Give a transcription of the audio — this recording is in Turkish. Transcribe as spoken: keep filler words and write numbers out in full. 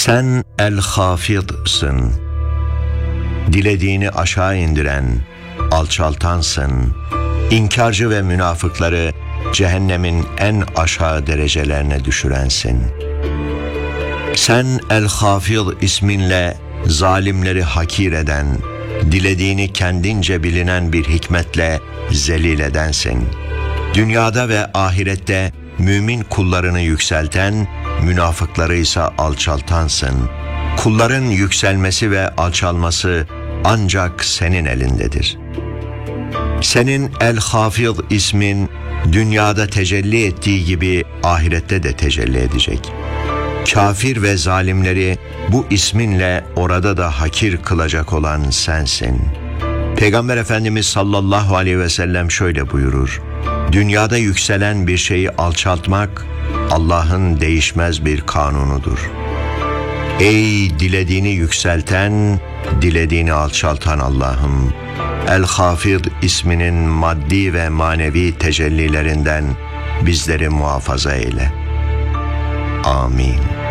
Sen El-Hafid'sın, dilediğini aşağı indiren, alçaltansın, İnkarcı ve münafıkları cehennemin en aşağı derecelerine düşürensin. Sen El-Hafid isminle zalimleri hakir eden, dilediğini kendince bilinen bir hikmetle zelil edensin. Dünyada ve ahirette mümin kullarını yükselten, münafıkları ise alçaltansın. Kulların yükselmesi ve alçalması ancak senin elindedir. Senin El-Hafid ismin dünyada tecelli ettiği gibi ahirette de tecelli edecek. Kafir ve zalimleri bu isminle orada da hakir kılacak olan sensin. Peygamber Efendimiz sallallahu aleyhi ve sellem şöyle buyurur: dünyada yükselen bir şeyi alçaltmak Allah'ın değişmez bir kanunudur. Ey dilediğini yükselten, dilediğini alçaltan Allah'ım, El-Hafid isminin maddi ve manevi tecellilerinden bizleri muhafaza eyle. Amin.